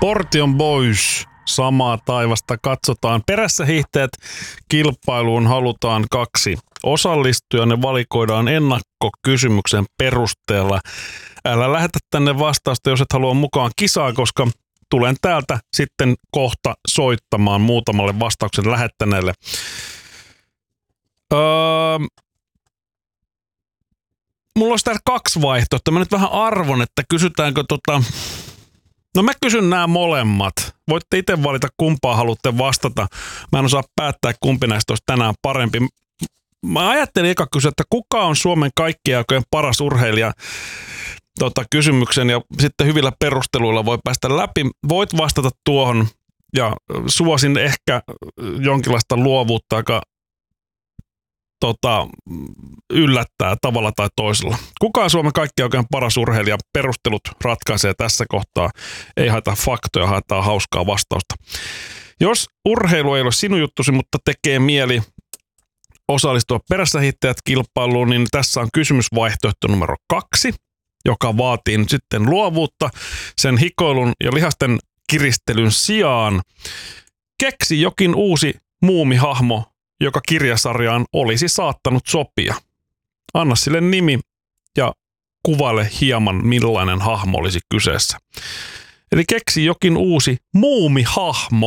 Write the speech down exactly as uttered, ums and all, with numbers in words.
Portion Boys, samaa taivasta katsotaan. Perässä hiihtäjät kilpailuun halutaan kaksi osallistujaa. Ne valikoidaan ennakkokysymyksen perusteella. Älä lähetä tänne vastausta, jos et halua mukaan kisaa, koska tulen täältä sitten kohta soittamaan muutamalle vastauksen lähettäneelle. Öö, mulla olisi täällä kaksi vaihtoehtoa. Mä nyt vähän arvon, että kysytäänkö tota... No mä kysyn nämä molemmat. Voitte itse valita, kumpaa haluatte vastata. Mä en osaa päättää, kumpi näistä olisi tänään parempi. Mä ajattelin eka kysyä, että kuka on Suomen kaikkien aikojen paras urheilija? Tota, kysymyksen ja sitten hyvillä perusteluilla voi päästä läpi. Voit vastata tuohon ja suosin ehkä jonkinlaista luovuutta, joka tota, yllättää tavalla tai toisella. Kuka on Suomen kaikkien oikein paras urheilija? Perustelut ratkaisee tässä kohtaa. Ei haeta faktoja, haetaan hauskaa vastausta. Jos urheilu ei ole sinun juttusi, mutta tekee mieli osallistua perässä hiihtäjät kilpailuun, niin tässä on kysymysvaihtoehto numero kaksi, joka vaatii nyt sitten luovuutta sen hikoilun ja lihasten kiristelyn sijaan. Keksi jokin uusi muumihahmo, joka kirjasarjaan olisi saattanut sopia. Anna sille nimi ja kuvaile hieman, millainen hahmo olisi kyseessä. Eli keksi jokin uusi muumihahmo,